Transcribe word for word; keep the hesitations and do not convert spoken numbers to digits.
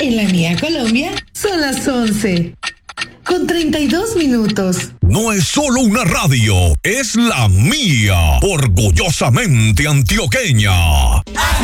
En la mía Colombia son las once con treinta y dos minutos. No es solo una radio, es la mía, orgullosamente antioqueña.